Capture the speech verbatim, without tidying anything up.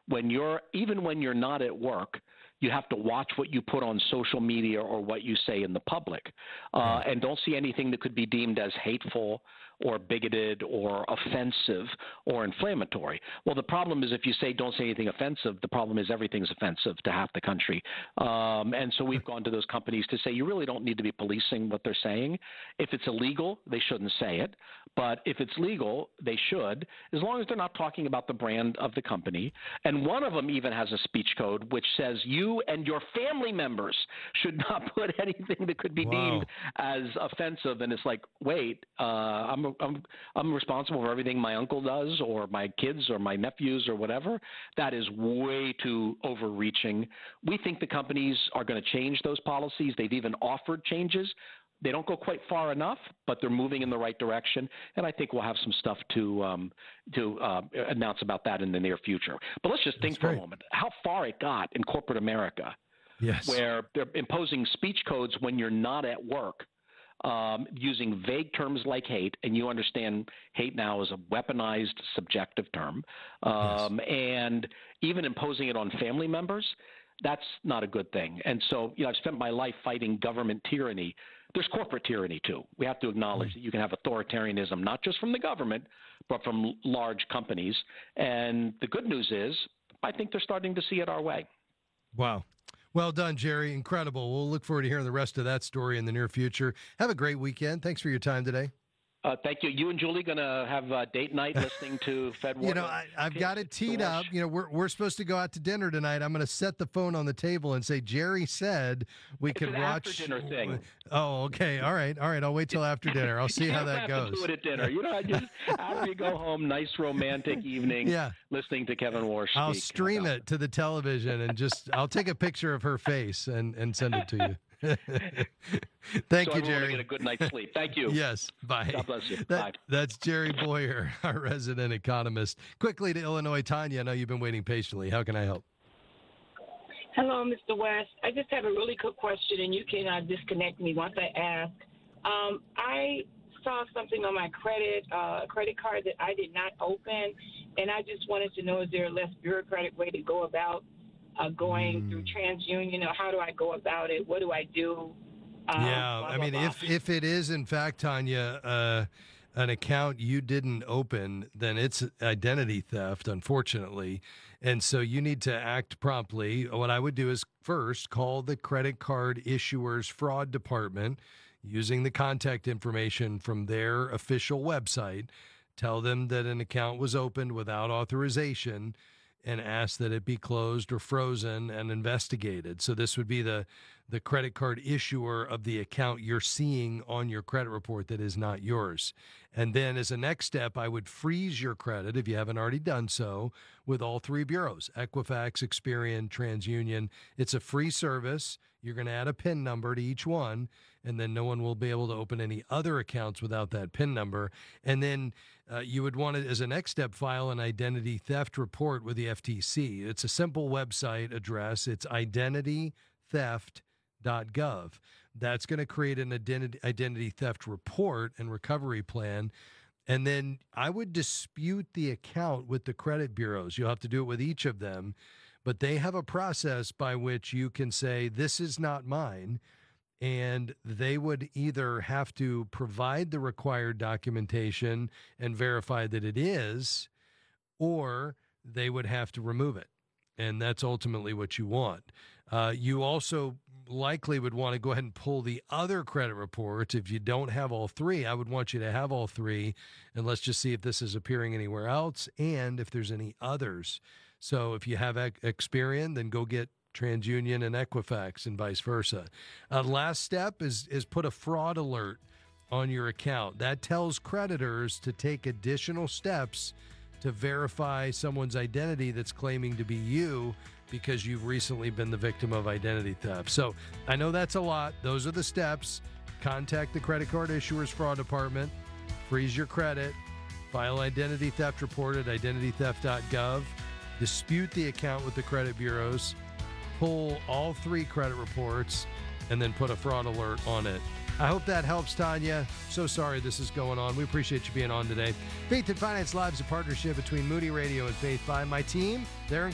when you're even when you're not at work, you have to watch what you put on social media or what you say in the public, uh, and don't see anything that could be deemed as hateful or bigoted or offensive or inflammatory. Well, the problem is if you say don't say anything offensive, the problem is everything's offensive to half the country. Um, and so we've gone to those companies to say you really don't need to be policing what they're saying. If it's illegal, they shouldn't say it. But if it's legal, they should, as long as they're not talking about the brand of the company. And one of them even has a speech code which says you and your family members should not put anything that could be Wow. deemed as offensive. And it's like, wait, uh, I'm I'm I'm responsible for everything my uncle does or my kids or my nephews or whatever. That is way too overreaching. We think the companies are going to change those policies. They've even offered changes. They don't go quite far enough, but they're moving in the right direction. And I think we'll have some stuff to um, to uh, announce about that in the near future. But let's just think That's for great. a moment how far it got in corporate America, Yes. where they're imposing speech codes when you're not at work, um, using vague terms like hate, and you understand hate now is a weaponized, subjective term, um, Yes. and even imposing it on family members. That's not a good thing. And so, you know, I've spent my life fighting government tyranny. There's corporate tyranny, too. We have to acknowledge mm. that you can have authoritarianism, not just from the government, but from large companies. And the good news is I think they're starting to see it our way. Wow. Well done, Jerry. Incredible. We'll look forward to hearing the rest of that story in the near future. Have a great weekend. Thanks for your time today. Uh, thank you. You and Julie going to have a date night listening to Fed You know, I, I've got it teed up. You know, we're we're supposed to go out to dinner tonight. I'm going to set the phone on the table and say, Jerry said we it's could an watch. After dinner thing. Oh, okay. All right. All right. I'll wait till after dinner. I'll see how that have goes. To do it at dinner. You know, I just after you go home, nice romantic evening. Yeah. Listening to Kevin Warsh. I'll speak. stream it to the television and just I'll take a picture of her face and and send it to you. Thank so you, Jerry. Get a good night's sleep. Thank you. Yes. Bye. God bless you. That, Bye. That's Jerry Boyer, our resident economist. Quickly to Illinois, Tanya. I know you've been waiting patiently. How can I help? Hello, Mister West. I just have a really quick question, and you can uh, disconnect me once I ask. Um, I saw something on my credit, uh, a credit card that I did not open, and I just wanted to know, is there a less bureaucratic way to go about uh, going mm. through TransUnion, or how do I go about it? What do I do? Uh, yeah, blah, I mean, blah, blah. if if it is, in fact, Tanya, uh, an account you didn't open, then it's identity theft, unfortunately. And so you need to act promptly. What I would do is first call the credit card issuer's fraud department using the contact information from their official website. Tell them that an account was opened without authorization and ask that it be closed or frozen and investigated. So this would be the, the credit card issuer of the account you're seeing on your credit report that is not yours. And then as a next step, I would freeze your credit, if you haven't already done so, with all three bureaus, Equifax, Experian, TransUnion. It's a free service. You're going to add a PIN number to each one, and then no one will be able to open any other accounts without that PIN number. And then uh, you would want to, as a next step, file an identity theft report with the F T C. It's a simple website address. It's identity theft dot gov. That's going to create an identity, identity theft report and recovery plan. And then I would dispute the account with the credit bureaus. You'll have to do it with each of them, but they have a process by which you can say, this is not mine. And they would either have to provide the required documentation and verify that it is, or they would have to remove it. And that's ultimately what you want. Uh, you also likely would want to go ahead and pull the other credit reports. If you don't have all three, I would want you to have all three. And let's just see if this is appearing anywhere else and if there's any others. So if you have Experian, then go get TransUnion and Equifax and vice versa. Uh, last step is is put a fraud alert on your account. That tells creditors to take additional steps to verify someone's identity that's claiming to be you because you've recently been the victim of identity theft. So I know that's a lot. Those are the steps. Contact the credit card issuer's fraud department, freeze your credit, file identity theft report at identity theft dot gov, dispute the account with the credit bureaus, pull all three credit reports, and then put a fraud alert on it. I hope that helps, Tanya. So sorry this is going on. We appreciate you being on today. Faith and Finance Live is a partnership between Moody Radio and Faith five. My team, they're